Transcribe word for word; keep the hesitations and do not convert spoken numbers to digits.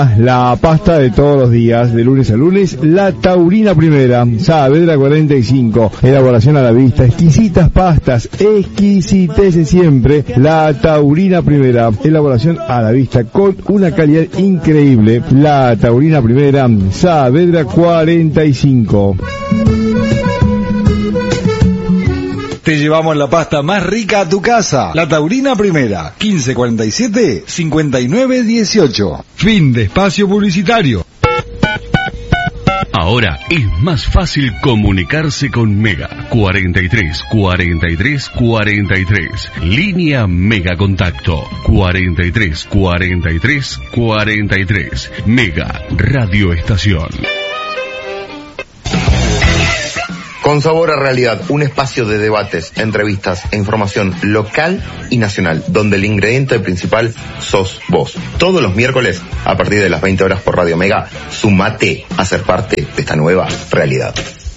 La pasta de todos los días, de lunes a lunes, la Taurina Primera, Saavedra cuarenta y cinco, elaboración a la vista, exquisitas pastas, exquisitece siempre, la Taurina Primera, elaboración a la vista con una calidad increíble, la Taurina Primera, Saavedra cuarenta y cinco. Te llevamos la pasta más rica a tu casa. La Taurina Primera, quince cuarenta y siete, cincuenta y nueve dieciocho. Fin de espacio publicitario. Ahora es más fácil comunicarse con Mega. cuarenta y tres, cuarenta y tres, cuarenta y tres. Línea Mega Contacto. cuarenta y tres, cuarenta y tres, cuarenta y tres. Mega Radio Estación. Con Sabor a Realidad, un espacio de debates, entrevistas e información local y nacional, donde el ingrediente principal sos vos. Todos los miércoles, a partir de las veinte horas por Radio Mega, sumate a ser parte de esta nueva realidad.